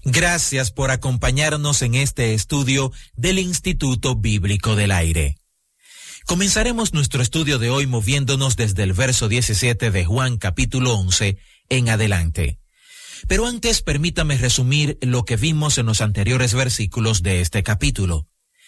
Gracias por acompañarnos en este estudio del Instituto Bíblico del Aire. Comenzaremos nuestro estudio de hoy moviéndonos desde el verso 17 de Juan capítulo 11 en adelante. Pero antes permítame resumir lo que vimos en los anteriores versículos de este capítulo.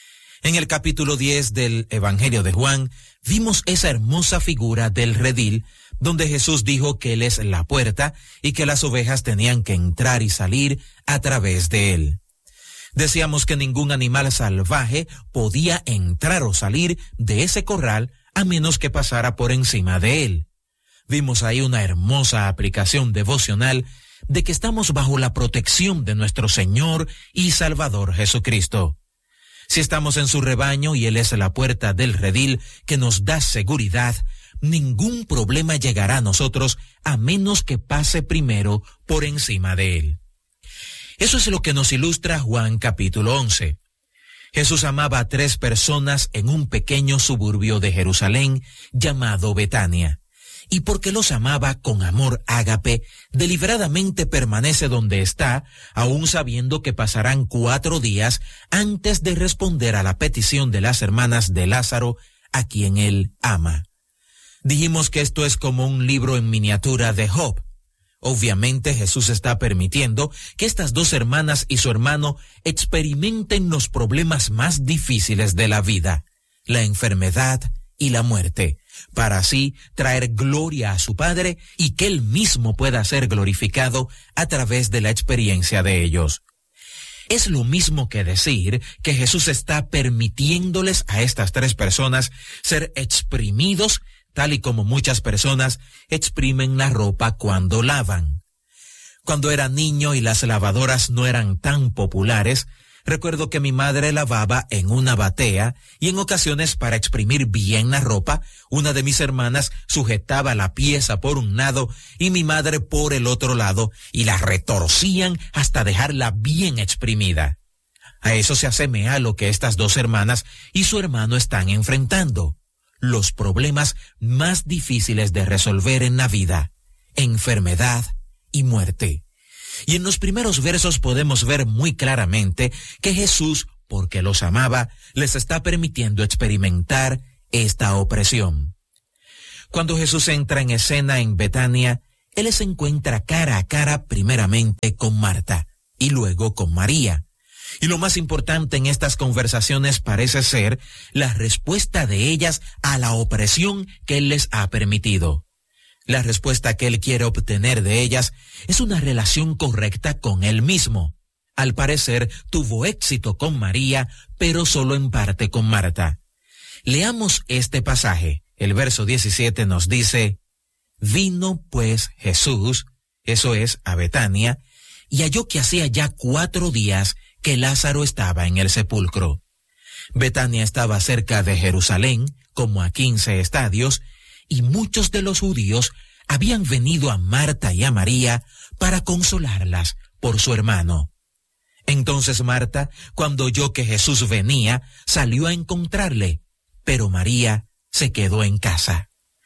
En el capítulo 10 del Evangelio de Juan, vimos esa hermosa figura del redil, donde Jesús dijo que Él es la puerta y que las ovejas tenían que entrar y salir a través de Él. Decíamos que ningún animal salvaje podía entrar o salir de ese corral a menos que pasara por encima de Él. Vimos ahí una hermosa aplicación devocional de que estamos bajo la protección de nuestro Señor y Salvador Jesucristo. Si estamos en su rebaño y Él es la puerta del redil que nos da seguridad, ningún problema llegará a nosotros a menos que pase primero por encima de Él. Eso es lo que nos ilustra Juan capítulo 11. Jesús amaba a 3 personas en un pequeño suburbio de Jerusalén llamado Betania. Y porque los amaba con amor ágape, deliberadamente permanece donde está, aún sabiendo que pasarán 4 días antes de responder a la petición de las hermanas de Lázaro, a quien él ama. Dijimos que esto es como un libro en miniatura de Job. Obviamente Jesús está permitiendo que estas 2 hermanas y su hermano experimenten los problemas más difíciles de la vida, la enfermedad y la muerte, para así traer gloria a su Padre y que Él mismo pueda ser glorificado a través de la experiencia de ellos. Es lo mismo que decir que Jesús está permitiéndoles a estas 3 personas ser exprimidos, tal y como muchas personas exprimen la ropa cuando lavan. Cuando era niño y las lavadoras no eran tan populares, recuerdo que mi madre lavaba en una batea y en ocasiones para exprimir bien la ropa, una de mis hermanas sujetaba la pieza por un lado y mi madre por el otro lado y la retorcían hasta dejarla bien exprimida. A eso se asemeja lo que estas 2 hermanas y su hermano están enfrentando. Los problemas más difíciles de resolver en la vida, enfermedad y muerte. Y en los primeros versos podemos ver muy claramente que Jesús, porque los amaba, les está permitiendo experimentar esta opresión. Cuando Jesús entra en escena en Betania, Él se encuentra cara a cara primeramente con Marta y luego con María. Y lo más importante en estas conversaciones parece ser la respuesta de ellas a la opresión que Él les ha permitido. La respuesta que Él quiere obtener de ellas es una relación correcta con Él mismo. Al parecer, tuvo éxito con María, pero solo en parte con Marta. Leamos este pasaje. El verso 17 nos dice: Vino pues Jesús, eso es, a Betania, y halló que hacía ya 4 días que Lázaro estaba en el sepulcro. Betania estaba cerca de Jerusalén, como a 15 estadios, y muchos de los judíos habían venido a Marta y a María para consolarlas por su hermano. Entonces Marta, cuando oyó que Jesús venía, salió a encontrarle, pero María se quedó en casa.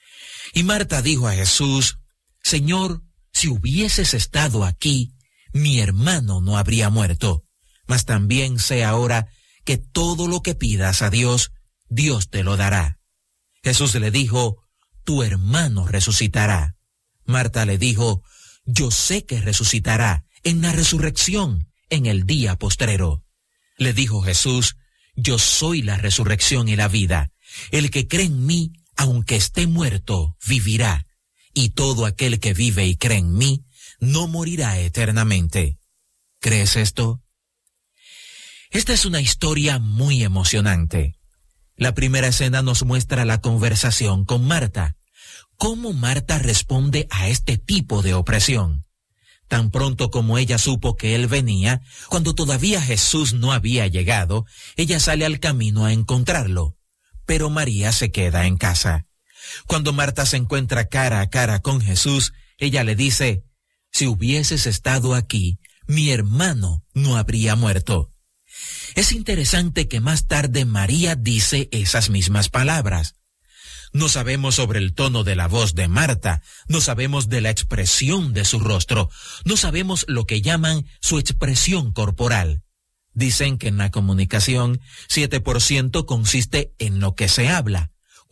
Y Marta dijo a Jesús: Señor, si hubieses estado aquí, mi hermano no habría muerto. Mas también sé ahora que todo lo que pidas a Dios, Dios te lo dará. Jesús le dijo: Tu hermano resucitará. Marta le dijo: Yo sé que resucitará en la resurrección, en el día postrero. Le dijo Jesús: Yo soy la resurrección y la vida. El que cree en mí, aunque esté muerto, vivirá. Y todo aquel que vive y cree en mí, no morirá eternamente. ¿Crees esto? Esta es una historia muy emocionante. La primera escena nos muestra la conversación con Marta. ¿Cómo Marta responde a este tipo de opresión? Tan pronto como ella supo que él venía, cuando todavía Jesús no había llegado, ella sale al camino a encontrarlo. Pero María se queda en casa. Cuando Marta se encuentra cara a cara con Jesús, ella le dice: Si hubieses estado aquí, mi hermano no habría muerto. Es interesante que más tarde María dice esas mismas palabras. No sabemos sobre el tono de la voz de Marta, no sabemos de la expresión de su rostro, no sabemos lo que llaman su expresión corporal. Dicen que en la comunicación 7% consiste en lo que se habla,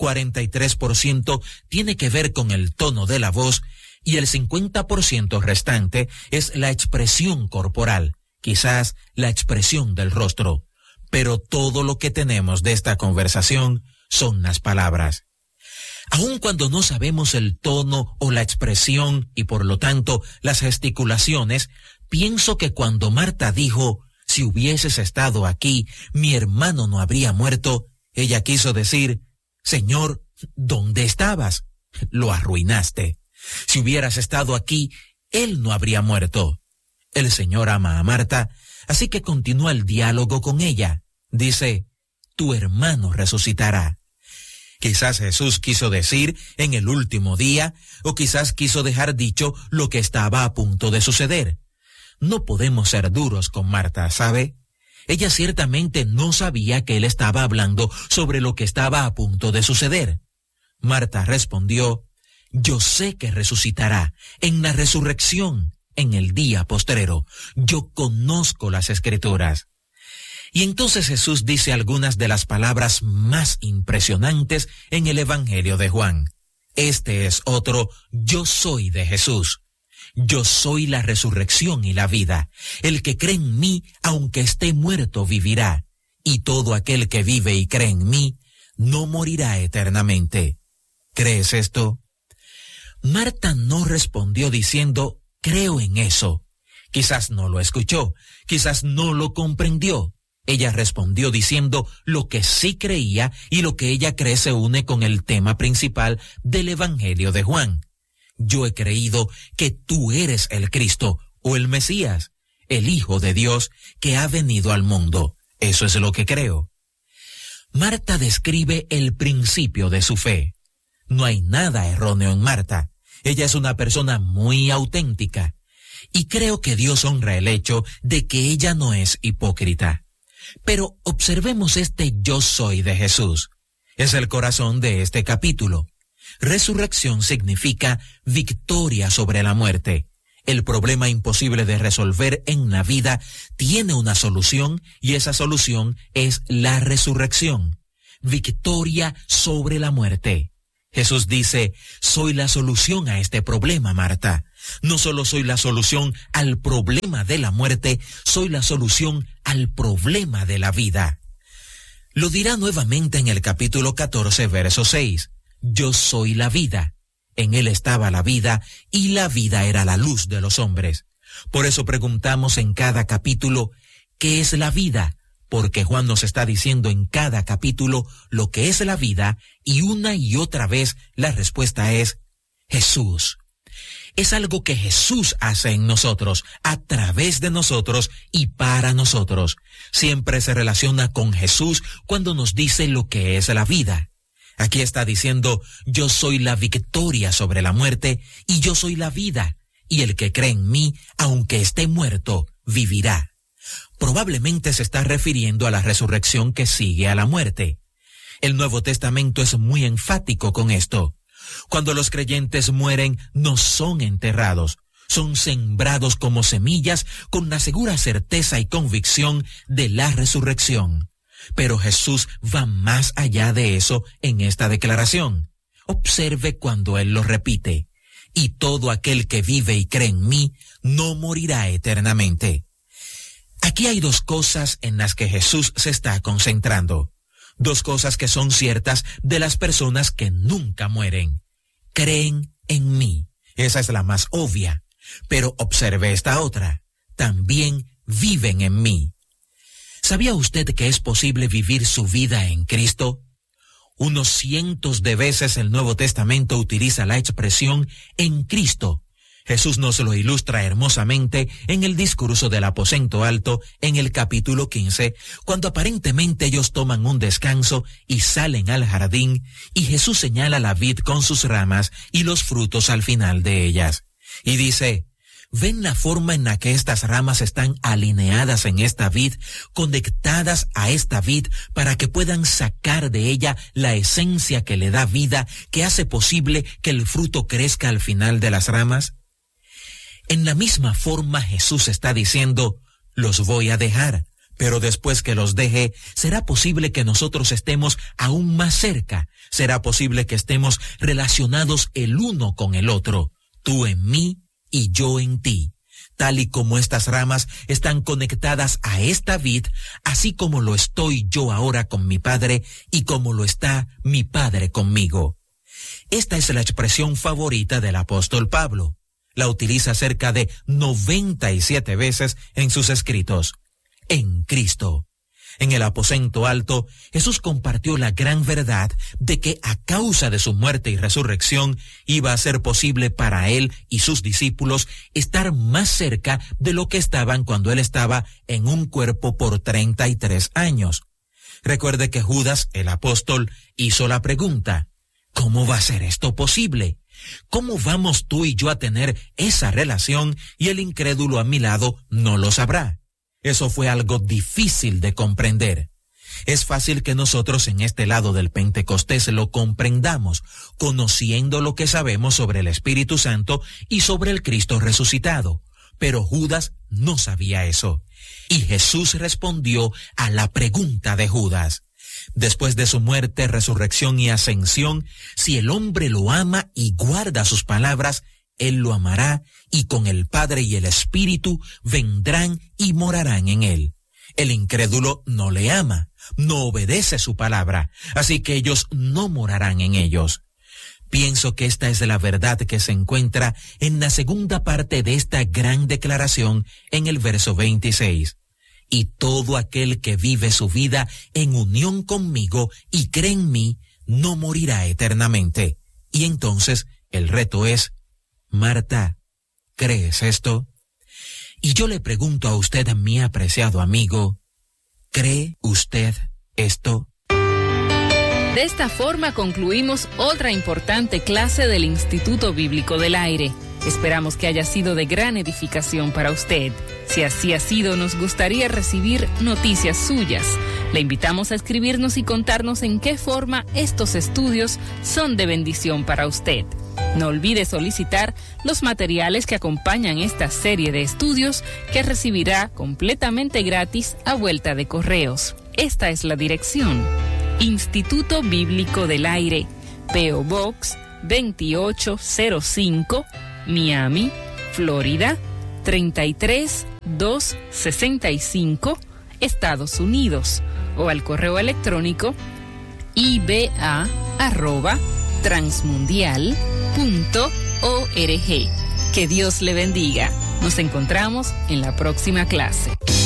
43% tiene que ver con el tono de la voz y el 50% restante es la expresión corporal, quizás la expresión del rostro. Pero todo lo que tenemos de esta conversación son las palabras. Aun cuando no sabemos el tono o la expresión y por lo tanto las gesticulaciones, pienso que cuando Marta dijo, si hubieses estado aquí, mi hermano no habría muerto, ella quiso decir, Señor, ¿dónde estabas? Lo arruinaste. Si hubieras estado aquí, él no habría muerto. El Señor ama a Marta, así que continúa el diálogo con ella. Dice, tu hermano resucitará. Quizás Jesús quiso decir en el último día, o quizás quiso dejar dicho lo que estaba a punto de suceder. No podemos ser duros con Marta, ¿sabe? Ella ciertamente no sabía que él estaba hablando sobre lo que estaba a punto de suceder. Marta respondió, yo sé que resucitará en la resurrección, en el día postrero. Yo conozco las Escrituras. Y entonces Jesús dice algunas de las palabras más impresionantes en el Evangelio de Juan. Este es otro yo soy de Jesús. Yo soy la resurrección y la vida. El que cree en mí, aunque esté muerto, vivirá. Y todo aquel que vive y cree en mí, no morirá eternamente. ¿Crees esto? Marta no respondió diciendo, creo en eso. Quizás no lo escuchó, quizás no lo comprendió. Ella respondió diciendo lo que sí creía y lo que ella cree se une con el tema principal del Evangelio de Juan. Yo he creído que tú eres el Cristo o el Mesías, el Hijo de Dios que ha venido al mundo. Eso es lo que creo. Marta describe el principio de su fe. No hay nada erróneo en Marta. Ella es una persona muy auténtica. Y creo que Dios honra el hecho de que ella no es hipócrita. Pero observemos este yo soy de Jesús. Es el corazón de este capítulo. Resurrección significa victoria sobre la muerte. El problema imposible de resolver en la vida tiene una solución y esa solución es la resurrección. Victoria sobre la muerte. Jesús dice, soy la solución a este problema, Marta. No solo soy la solución al problema de la muerte, soy la solución al problema de la vida. Lo dirá nuevamente en el capítulo 14, verso 6. Yo soy la vida. En él estaba la vida, y la vida era la luz de los hombres. Por eso preguntamos en cada capítulo, ¿qué es la vida? Porque Juan nos está diciendo en cada capítulo lo que es la vida, y una y otra vez la respuesta es Jesús. Es algo que Jesús hace en nosotros, a través de nosotros y para nosotros. Siempre se relaciona con Jesús cuando nos dice lo que es la vida. Aquí está diciendo, yo soy la victoria sobre la muerte y yo soy la vida, y el que cree en mí, aunque esté muerto, vivirá. Probablemente se está refiriendo a la resurrección que sigue a la muerte. El Nuevo Testamento es muy enfático con esto. Cuando los creyentes mueren, no son enterrados, son sembrados como semillas con la segura certeza y convicción de la resurrección. Pero Jesús va más allá de eso en esta declaración. Observe cuando Él lo repite. Y todo aquel que vive y cree en mí, no morirá eternamente. Aquí hay dos cosas en las que Jesús se está concentrando. Dos cosas que son ciertas de las personas que nunca mueren. Creen en mí. Esa es la más obvia. Pero observe esta otra. También viven en mí. ¿Sabía usted que es posible vivir su vida en Cristo? Unos cientos de veces el Nuevo Testamento utiliza la expresión en Cristo. Jesús nos lo ilustra hermosamente en el discurso del aposento alto en el capítulo 15, cuando aparentemente ellos toman un descanso y salen al jardín, y Jesús señala la vid con sus ramas y los frutos al final de ellas. Y dice, ¿Ven la forma en la que estas ramas están alineadas en esta vid, conectadas a esta vid para que puedan sacar de ella la esencia que le da vida, que hace posible que el fruto crezca al final de las ramas? En la misma forma Jesús está diciendo, los voy a dejar, pero después que los deje, será posible que nosotros estemos aún más cerca, será posible que estemos relacionados el uno con el otro, tú en mí y yo en ti, tal y como estas ramas están conectadas a esta vid, así como lo estoy yo ahora con mi Padre y como lo está mi Padre conmigo. Esta es la expresión favorita del apóstol Pablo. La utiliza cerca de 97 veces en sus escritos. En Cristo. En el aposento alto, Jesús compartió la gran verdad de que a causa de su muerte y resurrección iba a ser posible para él y sus discípulos estar más cerca de lo que estaban cuando él estaba en un cuerpo por 33 años. Recuerde que Judas, el apóstol, hizo la pregunta, ¿cómo va a ser esto posible? ¿Cómo vamos tú y yo a tener esa relación y el incrédulo a mi lado no lo sabrá? Eso fue algo difícil de comprender. Es fácil que nosotros en este lado del Pentecostés lo comprendamos, conociendo lo que sabemos sobre el Espíritu Santo y sobre el Cristo resucitado. Pero Judas no sabía eso. Y Jesús respondió a la pregunta de Judas. Después de su muerte, resurrección y ascensión, si el hombre lo ama y guarda sus palabras, él lo amará, y con el Padre y el Espíritu vendrán y morarán en él. El incrédulo no le ama, no obedece su palabra, así que ellos no morarán en ellos. Pienso que esta es la verdad que se encuentra en la segunda parte de esta gran declaración en el verso 26. Y todo aquel que vive su vida en unión conmigo y cree en mí, no morirá eternamente. Y entonces el reto es, Marta, ¿crees esto? Y yo le pregunto a usted, mi apreciado amigo, ¿cree usted esto? De esta forma concluimos otra importante clase del Instituto Bíblico del Aire. Esperamos que haya sido de gran edificación para usted. Si así ha sido, nos gustaría recibir noticias suyas. Le invitamos a escribirnos y contarnos en qué forma estos estudios son de bendición para usted. No olvide solicitar los materiales que acompañan esta serie de estudios que recibirá completamente gratis a vuelta de correos. Esta es la dirección: Instituto Bíblico del Aire, P.O. Box 2805, Miami, Florida 33265, Estados Unidos, o al correo electrónico iba@transmundial.org. Que Dios le bendiga. Nos encontramos en la próxima clase.